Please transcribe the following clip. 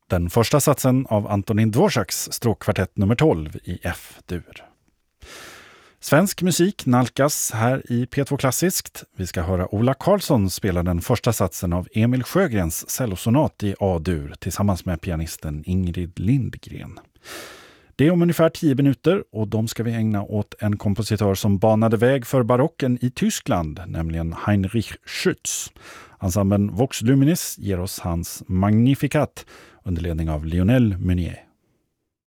Den första satsen av Antonín Dvořáks stråkkvartett nummer 12 i F-dur. Svensk musik nalkas här i P2 Klassiskt. Vi ska höra Ola Karlsson spela den första satsen av Emil Sjögrens cellosonat i A-dur tillsammans med pianisten Ingrid Lindgren. Det är om ungefär 10 minuter och de ska vi ägna åt en kompositör som banade väg för barocken i Tyskland, nämligen Heinrich Schütz. Ensemblen Vox Luminis ger oss hans Magnificat under ledning av Lionel Meunier.